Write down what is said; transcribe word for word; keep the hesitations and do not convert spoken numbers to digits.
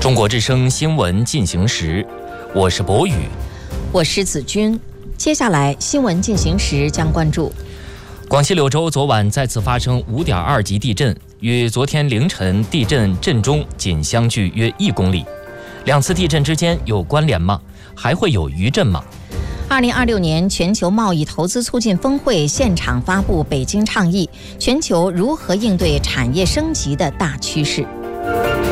中国之声新闻进行时，我是博宇， 我是子君。接下来新闻进行时将关注： 广西柳州昨晚再次发生五点二级地震，与昨天凌晨地震震中仅相距约一公里。两次地震之间有关联吗？还会有余震吗？ 二零二六年全球贸易投资促进峰会现场发布北京倡议，全球如何应对产业升级的大趋势。